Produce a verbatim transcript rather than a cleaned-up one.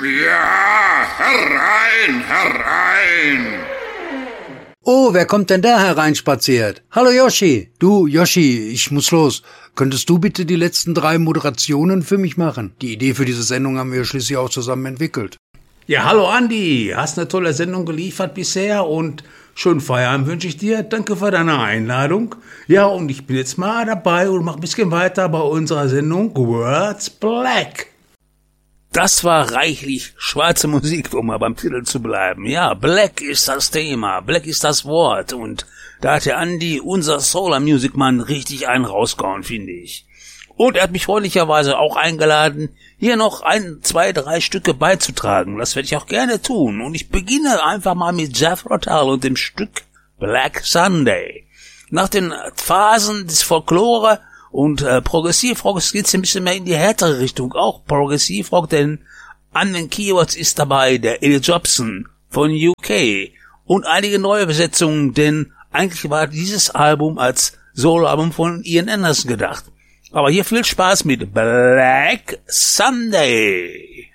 Ja, herein, herein! Oh, wer kommt denn da hereinspaziert? Hallo Yoshi. Du, Yoshi, ich muss los. Könntest du bitte die letzten drei Moderationen für mich machen? Die Idee für diese Sendung haben wir schließlich auch zusammen entwickelt. Ja, hallo Andi. Hast eine tolle Sendung geliefert bisher und schönen Feierabend wünsche ich dir. Danke für deine Einladung. Ja, und ich bin jetzt mal dabei und mach ein bisschen weiter bei unserer Sendung Words Black. Das war reichlich schwarze Musik, um mal beim Titel zu bleiben. Ja, Black ist das Thema, Black ist das Wort und da hat der Andi, unser Solar Music Mann, richtig einen rausgehauen, finde ich. Und er hat mich freundlicherweise auch eingeladen, hier noch ein, zwei, drei Stücke beizutragen. Das werde ich auch gerne tun. Und ich beginne einfach mal mit Jethro Tull und dem Stück Black Sunday. Nach den Phasen des Folklore und äh, Progressivrock geht's ein bisschen mehr in die härtere Richtung. Auch Progressivrock, denn an den Keywords ist dabei der Eddie Jobson von U K und einige neue Besetzungen, denn eigentlich war dieses Album als Soloalbum von Ian Anderson gedacht. Aber hier viel Spaß mit Black Sunday.